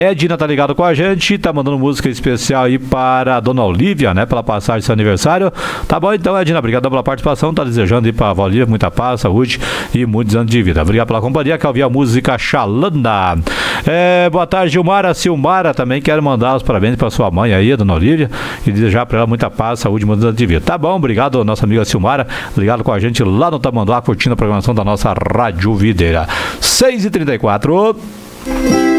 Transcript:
Edna tá ligado com a gente, tá mandando música especial aí para a dona Olívia, né, pela passagem do seu aniversário. Tá bom então, Edna, obrigado pela participação, tá desejando aí pra avó Olívia muita paz, saúde e muitos anos de vida. Obrigado pela companhia, quer ouvir a música Xalanda. Boa tarde, Gilmara. Silmara também quero mandar os parabéns pra sua mãe aí, a dona Olívia, e desejar pra ela muita paz, saúde e muitos anos de vida. Tá bom, obrigado, nossa amiga Silmara, ligado com a gente lá no Tamanduá, curtindo a programação da nossa Rádio Videira. 6h34.